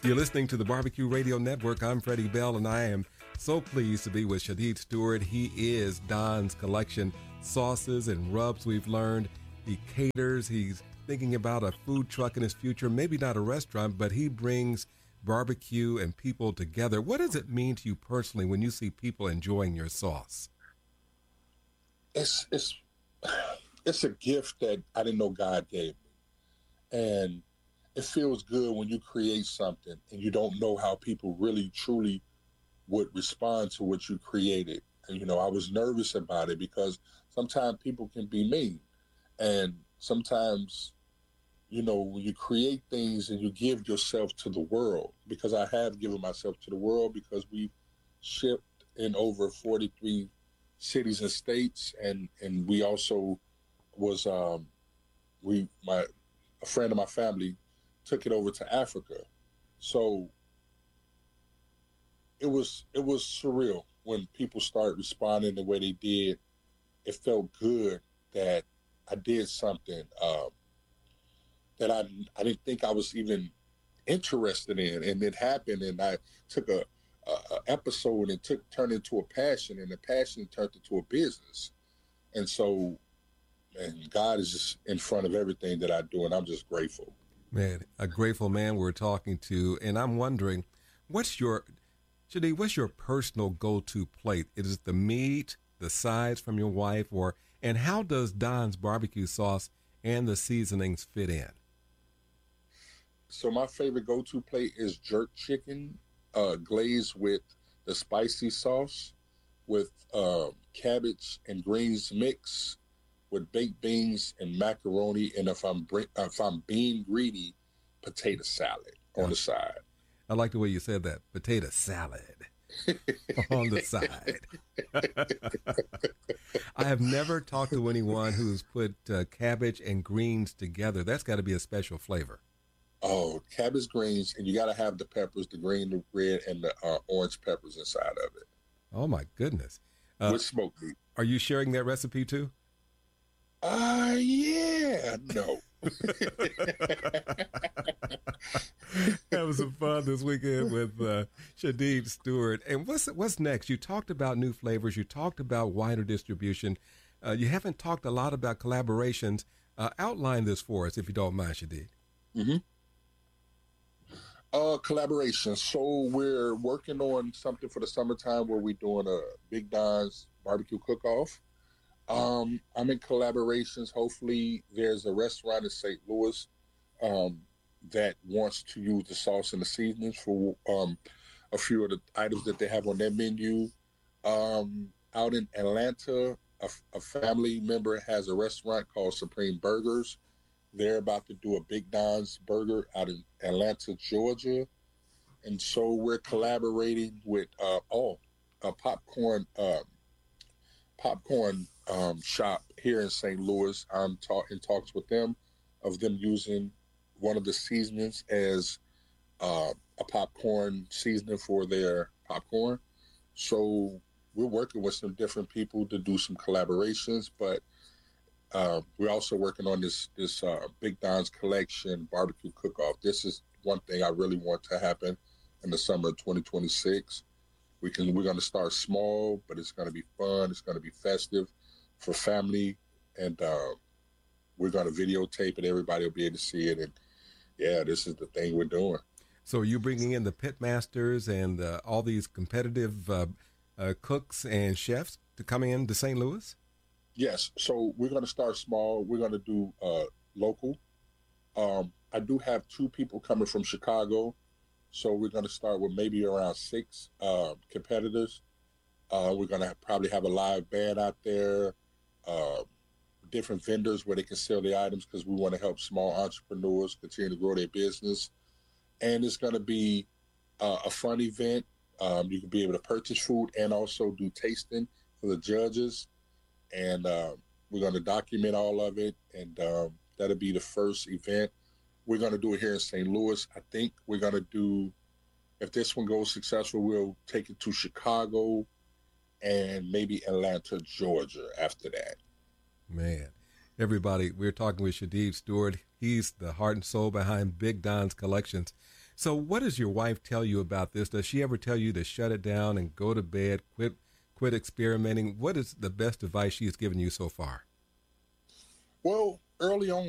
You're listening to the Barbecue Radio Network. I'm Freddie Bell, and I am so pleased to be with Shadid Stewart. He is Don's Collection sauces and rubs. We've learned he caters. He's thinking about a food truck in his future, maybe not a restaurant, but he brings barbecue and people together. What does it mean to you personally when you see people enjoying your sauce? It's a gift that I didn't know God gave me. And it feels good when you create something and you don't know how people really, truly would respond to what you created. And, I was nervous about it because sometimes people can be mean. And sometimes, when you create things and you give yourself to the world, because I have given myself to the world because we shipped in over 43 cities and states. And we also was, a friend of my family took it over to Africa. So it was surreal when people started responding the way they did. It felt good that I did something that I didn't think I was even interested in, and it happened. And I took a episode and turned into a passion, and the passion turned into a business. And so, and God is just in front of everything that I do, and I'm just grateful. Man, a grateful man we're talking to, and I'm wondering, what's your personal go-to plate? Is it the meat, the sides from your wife, and how does Don's barbecue sauce and the seasonings fit in? So my favorite go-to plate is jerk chicken, glazed with the spicy sauce, with cabbage and greens mix, with baked beans and macaroni, and if I'm being greedy, potato salad on the side. I like the way you said that, potato salad on the side. I have never talked to anyone who's put cabbage and greens together. That's got to be a special flavor. Oh, cabbage greens, and you got to have the peppers, the green, the red, and the orange peppers inside of it. Oh, my goodness. With smoked meat. Are you sharing that recipe, too? Yeah, no. Having some fun this weekend with Shadid Stewart. And what's next? You talked about new flavors. You talked about wider distribution. You haven't talked a lot about collaborations. Outline this for us, if you don't mind, Shadid. Mm-hmm. Collaboration. So we're working on something for the summertime where we're doing a Big Don's barbecue cook-off. I'm in collaborations. Hopefully there's a restaurant in St. Louis that wants to use the sauce and the seasonings for a few of the items that they have on their menu. Out in Atlanta, a family member has a restaurant called Supreme Burgers. They're about to do a Big Don's burger out in Atlanta, Georgia. And so we're collaborating with a popcorn shop here in St. Louis. I'm in talks with them of them using one of the seasonings as a popcorn seasoning for their popcorn. So we're working with some different people to do some collaborations, but we're also working on this Big Don's Collection barbecue cook-off. This is one thing I really want to happen in the summer of 2026. We're going to start small, but it's going to be fun. It's going to be festive for family, and we're going to videotape it. Everybody will be able to see it, and yeah, this is the thing we're doing. So are you bringing in the pit masters and all these competitive cooks and chefs to come in to St. Louis? Yes. So we're going to start small. We're going to do local. I do have 2 people coming from Chicago. So we're going to start with maybe around 6 competitors. We're going to probably have a live band out there, different vendors where they can sell the items because we want to help small entrepreneurs continue to grow their business. And it's going to be a fun event. You can be able to purchase food and also do tasting for the judges. And we're going to document all of it. And that'll be the first event. We're going to do it here in St. Louis. I think we're going to do, if this one goes successful, we'll take it to Chicago and maybe Atlanta, Georgia after that. Man, everybody, we're talking with Shadid Stewart. He's the heart and soul behind Big Don's Collections. So what does your wife tell you about this? Does she ever tell you to shut it down and go to bed, quit experimenting? What is the best advice she has given you so far? Well, early on,